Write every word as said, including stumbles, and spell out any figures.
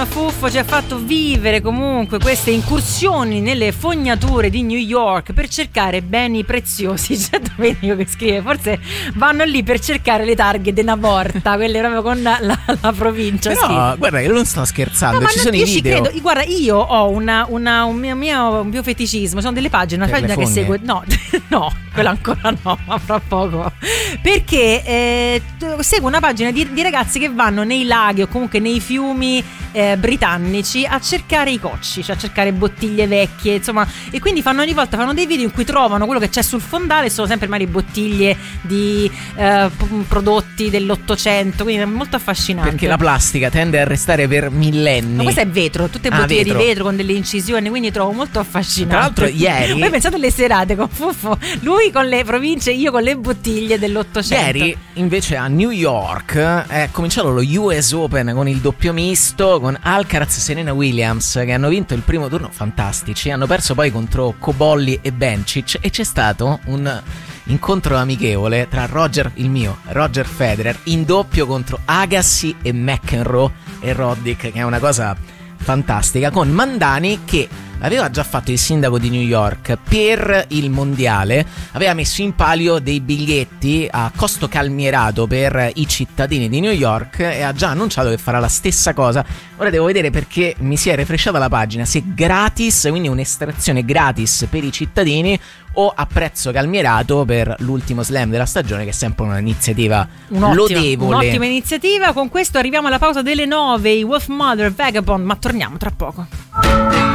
Fuffo ci ha fatto vivere comunque queste incursioni nelle fognature di New York per cercare beni preziosi. C'è Domenico che scrive: forse vanno lì per cercare le targhe della porta, quelle proprio con la, la, la provincia. Però scrive. guarda, io non sto scherzando, No, ci ma sono io i ci video. credo. Guarda, io ho una, una, un, mio, mio, un mio feticismo. Sono delle pagine, una Per pagina le che fogne? segue. No, no, quella ancora no, ma fra poco. Perché eh, seguo una pagina di, di ragazzi che vanno nei laghi o comunque nei fiumi eh, britannici a cercare i cocci, cioè a cercare bottiglie vecchie, insomma. E quindi fanno ogni volta fanno dei video in cui trovano quello che c'è sul fondale, sono sempre magari bottiglie di eh, p- prodotti dell'Ottocento, quindi è molto affascinante. Perché la plastica tende a restare per millenni. Ma questo è vetro, tutte Ah, bottiglie vetro. di vetro con delle incisioni, quindi trovo molto affascinante. Tra l'altro ieri- Voi pensate alle serate con Fuffo, lui con le province, io con le bottiglie dell'Ottocento. Ieri invece a New York è cominciato lo U S Open con il doppio misto, con Alcaraz e Serena Williams che hanno vinto il primo turno, fantastici, hanno perso poi contro Cobolli e Bencic, e c'è stato un incontro amichevole tra Roger, il mio Roger Federer, in doppio contro Agassi e McEnroe e Roddick, che è una cosa fantastica, con Mandani che aveva già fatto il sindaco di New York per il mondiale, aveva messo in palio dei biglietti a costo calmierato per i cittadini di New York e ha già annunciato che farà la stessa cosa. Ora devo vedere, perché mi si è refresciata la pagina, se gratis, quindi un'estrazione gratis per i cittadini, o a prezzo calmierato per l'ultimo slam della stagione, che è sempre un'iniziativa Un'ottima, lodevole. un'ottima iniziativa. Con questo arriviamo alla pausa delle nove, i Wolf Mother Vagabond, ma torniamo tra poco.